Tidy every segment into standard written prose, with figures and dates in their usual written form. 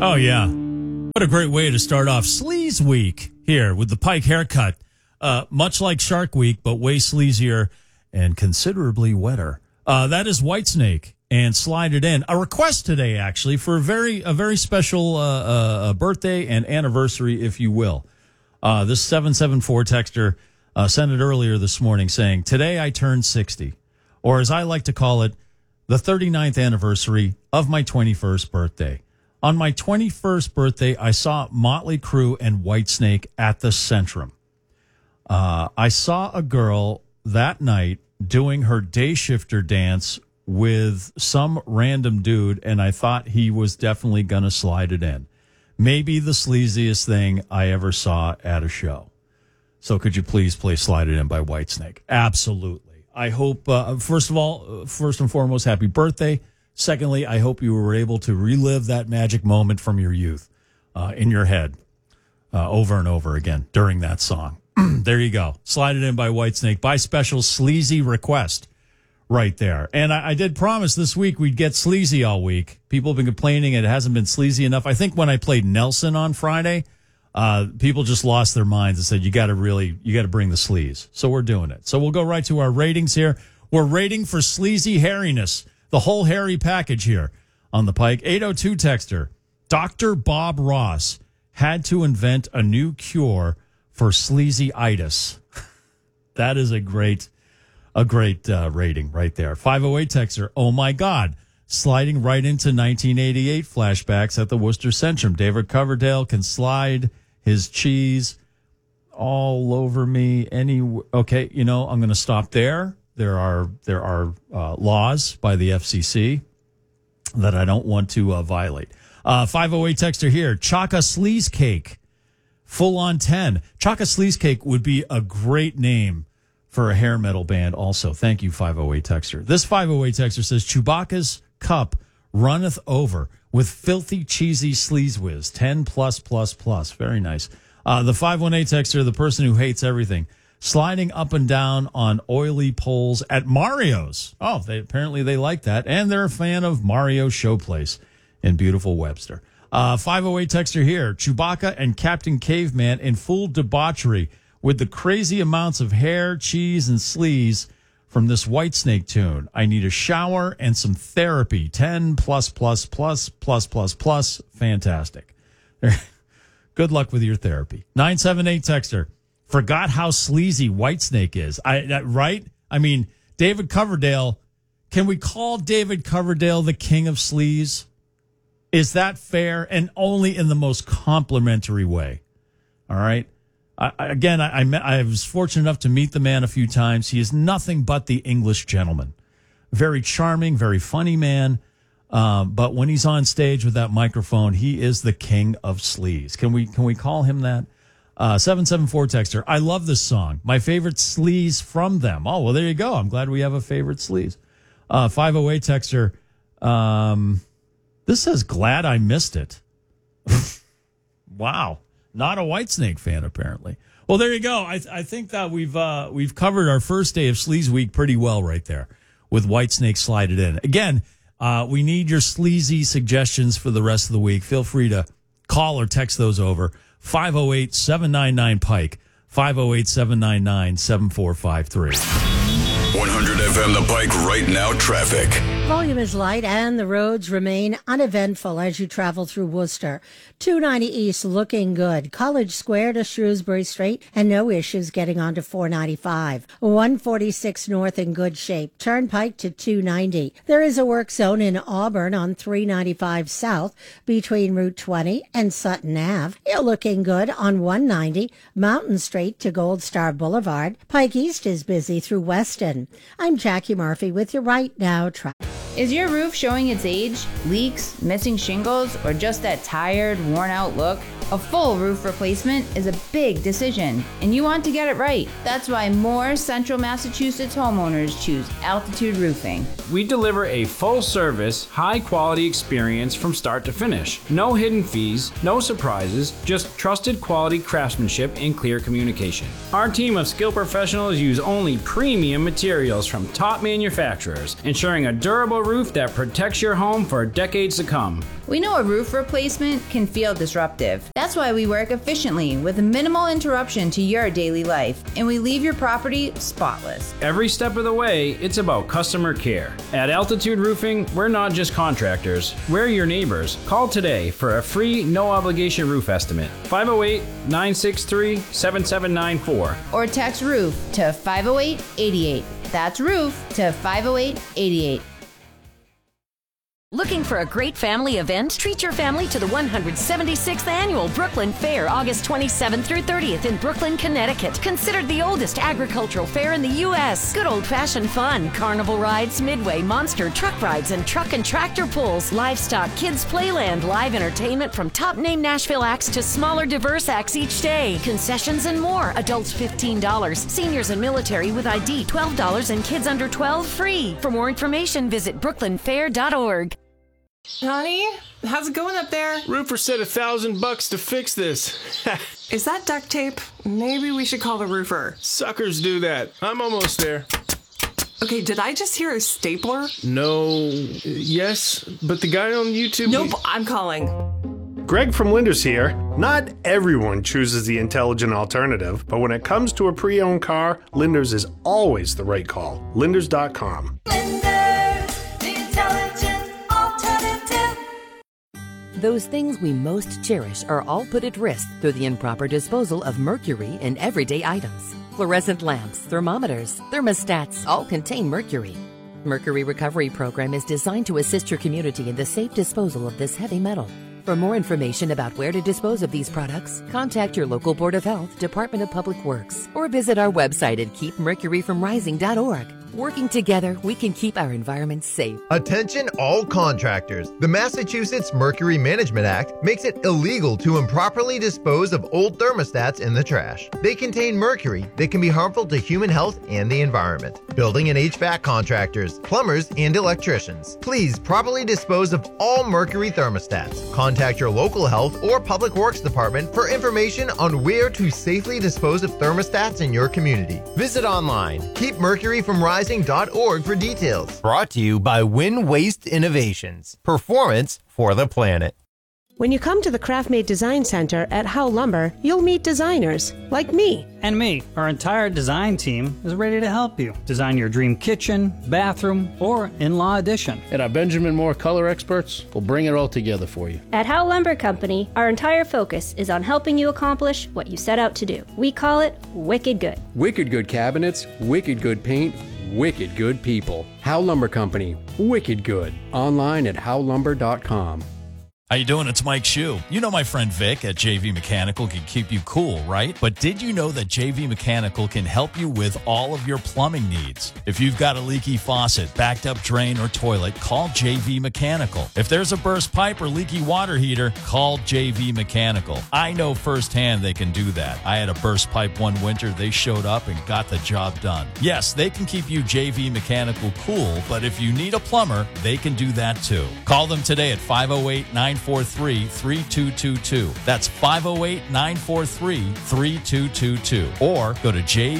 Oh, yeah. What a great way to start off Sleaze Week here with the Pike haircut. Much like Shark Week, but way sleazier and considerably wetter. That is Whitesnake and Slide It In. A request today, actually, for a very special birthday and anniversary, if you will. This 774 texter sent it earlier this morning saying, today I turned 60, or as I like to call it, the 39th anniversary of my 21st birthday. On my 21st birthday, I saw Motley Crue and Whitesnake at the Centrum. I saw a girl that night doing her day shifter dance with some random dude, and I thought he was definitely going to slide it in. Maybe the sleaziest thing I ever saw at a show. So could you please play Slide It In by Whitesnake? Absolutely. I hope, first and foremost, happy birthday. Secondly, I hope you were able to relive that magic moment from your youth in your head over and over again during that song. There you go. Slide It In by Whitesnake by special sleazy request right there. And I did promise this week we'd get sleazy all week. People have been complaining it hasn't been sleazy enough. I think when I played Nelson on Friday, people just lost their minds and said, you got to bring the sleaze. So we're doing it. So we'll go right to our ratings here. We're rating for sleazy hairiness. The whole hairy package here on the Pike. 802 texter, Dr. Bob Ross had to invent a new cure for sleazyitis. That is a great rating right there. 508 texter, oh my God, sliding right into 1988 flashbacks at the Worcester Centrum. David Coverdale can slide his cheese all over me. Okay, I'm going to stop there. There are laws by the FCC that I don't want to violate. 508 texter here, Chaka Sleaze Cake, full on 10. Chaka Sleaze Cake would be a great name for a hair metal band also. Thank you, 508 texter. This 508 texter says, Chewbacca's cup runneth over with filthy, cheesy sleaze whiz. 10 plus. Very nice. The 518 texter, the person who hates everything, sliding up and down on oily poles at Mario's. Oh, they like that. And they're a fan of Mario Showplace in beautiful Webster. 508 texter here, Chewbacca and Captain Caveman in full debauchery with the crazy amounts of hair, cheese, and sleaze from this Whitesnake tune. I need a shower and some therapy. 10 plus. Fantastic. Good luck with your therapy. 978 texter, forgot how sleazy Whitesnake is. Right? I mean, David Coverdale, can we call David Coverdale the king of sleaze? Is that fair? And only in the most complimentary way. All right. I was fortunate enough to meet the man a few times. He is nothing but the English gentleman. Very charming, very funny man. But when he's on stage with that microphone, he is the king of sleaze. Can we call him that? 774 texter, I love this song. My favorite sleaze from them. Oh, well, there you go. I'm glad we have a favorite sleaze. 508 texter, this says, glad I missed it. Wow. Not a Whitesnake fan, apparently. Well, there you go. I think that we've covered our first day of Sleaze Week pretty well right there with Whitesnake Slide It In. Again, we need your sleazy suggestions for the rest of the week. Feel free to call or text those over. 508-799-PIKE, 508-799-7453. 100 FM The Pike right now traffic. Volume is light and the roads remain uneventful as you travel through Worcester. 290 East looking good. College Square to Shrewsbury Street and no issues getting onto 495. 146 North in good shape. Turnpike to 290. There is a work zone in Auburn on 395 South between Route 20 and Sutton Ave. You're looking good on 190 Mountain Street to Gold Star Boulevard. Pike East is busy through Weston. I'm Jackie Murphy with your Right Now traffic. Is your roof showing its age, leaks, missing shingles, or just that tired, worn-out look? A full roof replacement is a big decision, and you want to get it right. That's why more Central Massachusetts homeowners choose Altitude Roofing. We deliver a full-service, high-quality experience from start to finish. No hidden fees, no surprises, just trusted quality craftsmanship and clear communication. Our team of skilled professionals use only premium materials from top manufacturers, ensuring a durable durable roof that protects your home for decades to come. We know a roof replacement can feel disruptive. That's why we work efficiently with minimal interruption to your daily life, and we leave your property spotless. Every step of the way, it's about customer care. At Altitude Roofing, we're not just contractors, we're your neighbors. Call today for a free, no-obligation roof estimate. 508-963-7794. Or text ROOF to 508-88. That's ROOF to 508-88. Looking for a great family event? Treat your family to the 176th Annual Brooklyn Fair, August 27th through 30th in Brooklyn, Connecticut. Considered the oldest agricultural fair in the U.S. Good old-fashioned fun, carnival rides, midway, monster truck rides, and truck and tractor pulls, livestock, kids playland, live entertainment from top-name Nashville acts to smaller, diverse acts each day. Concessions and more. Adults $15. Seniors and military with ID $12 and kids under 12 free. For more information, visit brooklynfair.org. Honey, how's it going up there? Roofer said $1,000 to fix this. Is that duct tape? Maybe we should call the roofer. Suckers do that. I'm almost there. Okay, did I just hear a stapler? No, yes, but the guy on YouTube... Nope, I'm calling. Greg from Linders here. Not everyone chooses the intelligent alternative, but when it comes to a pre-owned car, Linders is always the right call. Linders.com. Linders, the intelligent alternative. Those things we most cherish are all put at risk through the improper disposal of mercury in everyday items. Fluorescent lamps, thermometers, thermostats all contain mercury. Mercury Recovery Program is designed to assist your community in the safe disposal of this heavy metal. For more information about where to dispose of these products, contact your local Board of Health, Department of Public Works, or visit our website at keepmercuryfromrising.org. Working together, we can keep our environment safe. Attention all contractors. The Massachusetts Mercury Management Act makes it illegal to improperly dispose of old thermostats in the trash. They contain mercury that can be harmful to human health and the environment. Building and HVAC contractors, plumbers, and electricians, please properly dispose of all mercury thermostats. Contact your local health or public works department for information on where to safely dispose of thermostats in your community. Visit online, keepmercuryfromrising.org for details. Brought to you by Win Waste Innovations. Performance for the planet. When you come to the Craftmate Design Center at Howe Lumber, you'll meet designers like me. And me. Our entire design team is ready to help you design your dream kitchen, bathroom, or in-law addition. And our Benjamin Moore color experts will bring it all together for you. At Howe Lumber Company, our entire focus is on helping you accomplish what you set out to do. We call it Wicked Good. Wicked good cabinets, wicked good paint, wicked good people. Howe Lumber Company, wicked good. Online at howlumber.com. How you doing? It's Mike Shue. You know my friend Vic at JV Mechanical can keep you cool, right? But did you know that JV Mechanical can help you with all of your plumbing needs? If you've got a leaky faucet, backed up drain, or toilet, call JV Mechanical. If there's a burst pipe or leaky water heater, call JV Mechanical. I know firsthand they can do that. I had a burst pipe one winter. They showed up and got the job done. Yes, they can keep you JV Mechanical cool, but if you need a plumber, they can do that too. Call them today at 508-943-3222. That's 508-943-3222. Or go to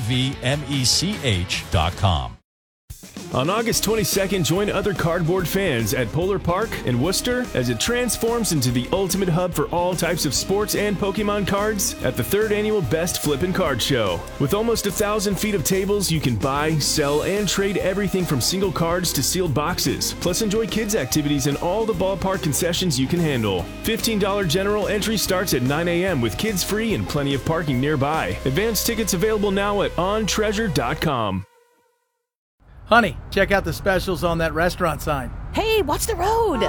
jvmech.com. On August 22nd, join other cardboard fans at Polar Park in Worcester as it transforms into the ultimate hub for all types of sports and Pokemon cards at the 3rd Annual Best Flippin' Card Show. With almost 1,000 feet of tables, you can buy, sell, and trade everything from single cards to sealed boxes. Plus, enjoy kids' activities and all the ballpark concessions you can handle. $15 general entry starts at 9 a.m. with kids free and plenty of parking nearby. Advance tickets available now at ontreasure.com. Honey, check out the specials on that restaurant sign. Hey, watch the road!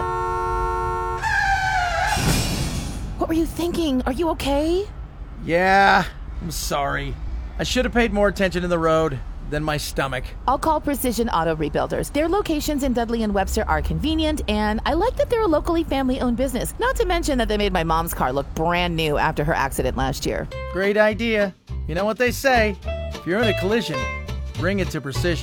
What were you thinking? Are you okay? Yeah, I'm sorry. I should have paid more attention to the road than my stomach. I'll call Precision Auto Rebuilders. Their locations in Dudley and Webster are convenient, and I like that they're a locally family-owned business. Not to mention that they made my mom's car look brand new after her accident last year. Great idea. You know what they say, if you're in a collision, bring it to Precision.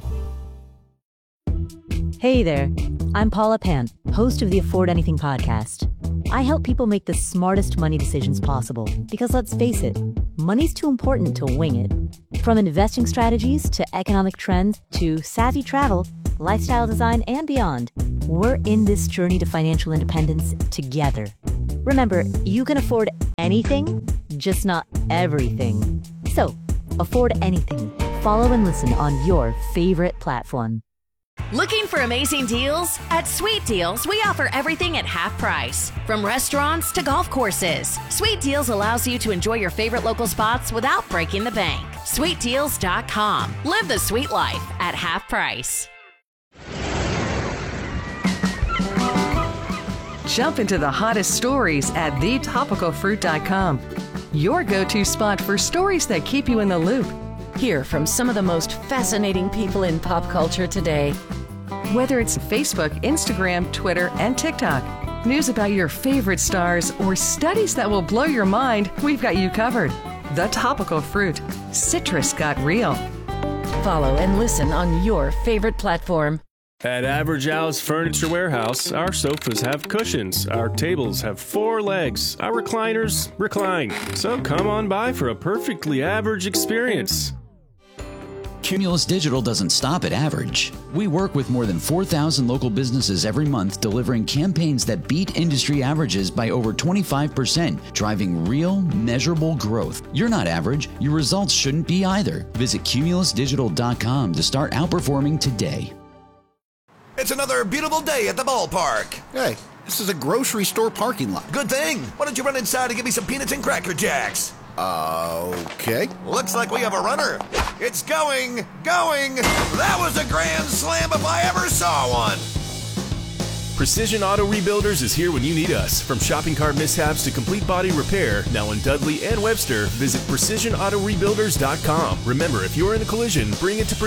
Hey there, I'm Paula Pant, host of the Afford Anything podcast. I help people make the smartest money decisions possible because let's face it, money's too important to wing it. From investing strategies to economic trends to savvy travel, lifestyle design, and beyond. We're in this journey to financial independence together. Remember, you can afford anything, just not everything. So, afford anything. Follow and listen on your favorite platform. Looking for amazing deals? At Sweet Deals, we offer everything at half price. From restaurants to golf courses, Sweet Deals allows you to enjoy your favorite local spots without breaking the bank. SweetDeals.com. Live the sweet life at half price. Jump into the hottest stories at thetopicalfruit.com. Your go-to spot for stories that keep you in the loop. Hear from some of the most fascinating people in pop culture today. Whether it's Facebook, Instagram, Twitter, and TikTok, news about your favorite stars, or studies that will blow your mind, we've got you covered. The Topical Fruit. Citrus got real. Follow and listen on your favorite platform. At Average Al's Furniture Warehouse, our sofas have cushions, our tables have 4 legs, our recliners recline. So come on by for a perfectly average experience. Cumulus Digital doesn't stop at average. We work with more than 4,000 local businesses every month, delivering campaigns that beat industry averages by over 25%, driving real, measurable growth. You're not average. Your results shouldn't be either. Visit cumulusdigital.com to start outperforming today. It's another beautiful day at the ballpark. Hey, this is a grocery store parking lot. Good thing. Why don't you run inside and give me some peanuts and Cracker Jacks? Okay. Looks like we have a runner. It's going. That was a grand slam if I ever saw one. Precision Auto Rebuilders is here when you need us. From shopping cart mishaps to complete body repair, now in Dudley and Webster, visit PrecisionAutoRebuilders.com. Remember, if you're in a collision, bring it to